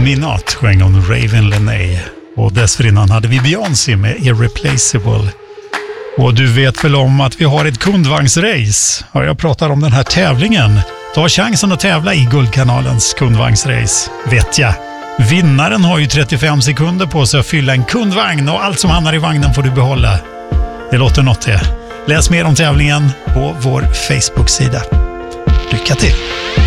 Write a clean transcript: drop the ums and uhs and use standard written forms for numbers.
Me Not sjöng hon Raven Lenae. Och dessförinnan hade vi Beyoncé med Irreplaceable. Och du vet väl om att vi har ett kundvagnsrace? Ja, jag pratar om den här tävlingen. Ta chansen att tävla i Guldkanalens kundvagnsrace, vet jag. Vinnaren har ju 35 sekunder på sig att fylla en kundvagn och allt som hamnar i vagnen får du behålla. Det låter något det. Läs mer om tävlingen på vår Facebook-sida. Lycka till!